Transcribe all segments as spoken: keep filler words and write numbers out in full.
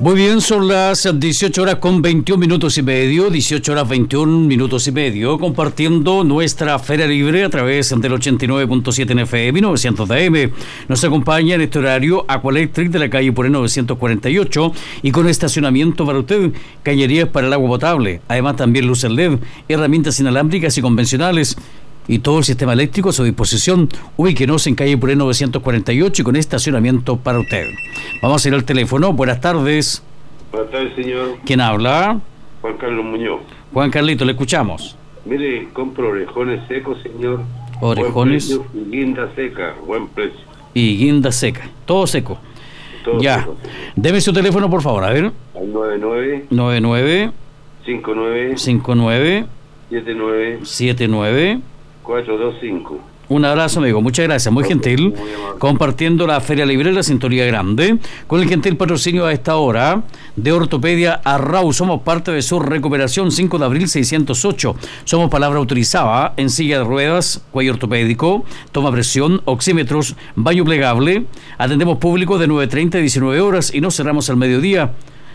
Muy bien, son las dieciocho horas con veintiún minutos y medio, dieciocho horas veintiún minutos y medio, compartiendo nuestra Feria Libre a través del ochenta y nueve punto siete en F M, novecientos de A M. Nos acompaña en este horario Aqualectric de la calle Puré novecientos cuarenta y ocho y con estacionamiento para usted, cañerías para el agua potable, además también luces L E D, herramientas inalámbricas y convencionales, y todo el sistema eléctrico a su disposición. Ubíquenos en calle Puré novecientos cuarenta y ocho y con estacionamiento para usted. Vamos a ir al teléfono. Buenas tardes. Buenas tardes, señor. ¿Quién habla? Juan Carlos Muñoz. Juan Carlito, le escuchamos. Mire, compro orejones secos, señor. Orejones. Buen precio, y guinda seca, buen precio. Y guinda seca, todo seco. Todo ya. seco, Deme su teléfono, por favor, a ver. al nueve nueve, nueve nueve, cinco nueve, cinco nueve, siete nueve, siete nueve. cuatro dos cinco. Un abrazo, amigo. Muchas gracias. Muy gentil. Muy amable. Compartiendo la Feria Libre de la Cinturía Grande con el gentil patrocinio a esta hora de Ortopedia Arrau. Somos parte de su recuperación. cinco de abril seiscientos ocho. Somos palabra autorizada en silla de ruedas, cuello ortopédico, toma presión, oxímetros, baño plegable. Atendemos público de nueve treinta a diecinueve horas y nos cerramos al mediodía.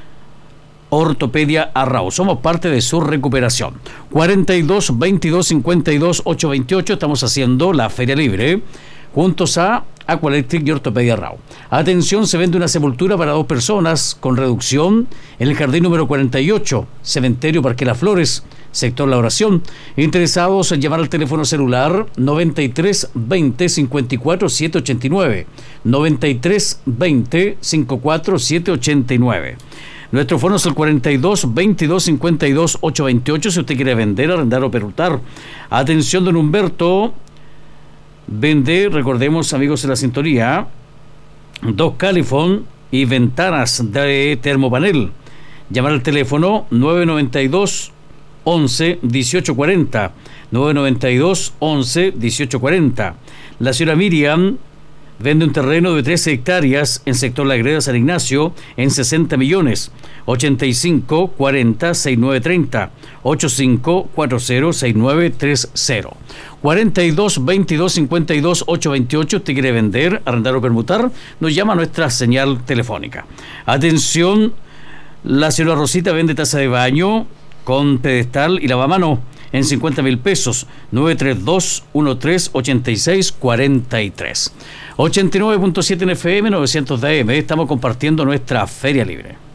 Ortopedia Arrau. Somos parte de su recuperación. cuarenta y dos, veintidós, cincuenta y dos, ochocientos veintiocho. Estamos haciendo la Feria Libre juntos a Aqualectric y Ortopedia Arrau. Atención, se vende una sepultura para dos personas con reducción en el jardín número cuarenta y ocho, Cementerio Parque Las Flores, sector La Oración. Interesados en llamar al teléfono celular noventa y tres, veinte, cincuenta y cuatro, setecientos ochenta y nueve. noventa y tres, veinte, cincuenta y cuatro, setecientos ochenta y nueve. Nuestro fono es el cuarenta y dos, veintidós, cincuenta y dos, ochocientos veintiocho. Si usted quiere vender, arrendar o permutar. Atención, don Humberto. Vende, recordemos, amigos de la sintonía, dos Califón y ventanas de termopanel. Llamar al teléfono nueve noventa y dos, once, dieciocho cuarenta. nueve noventa y dos, once, dieciocho cuarenta. La señora Miriam vende un terreno de trece hectáreas en sector La Greda San Ignacio en sesenta millones. ochenta y cinco, cuarenta, sesenta y nueve treinta. ochenta y cinco, cuarenta, sesenta y nueve treinta. cuarenta y dos, veintidós, cincuenta y dos, ochocientos veintiocho. Usted quiere vender, arrendar o permutar, nos llama a nuestra señal telefónica. Atención, la señora Rosita vende taza de baño con pedestal y lavamano en cincuenta mil pesos. nueve tres dos, trece, ochenta y seis, cuarenta y tres. ochenta y nueve punto siete en F M, novecientos de A M. Estamos compartiendo nuestra Feria Libre.